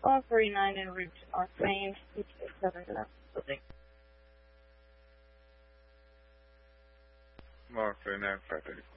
149 en route to North Main, 227. Mark 39, 534.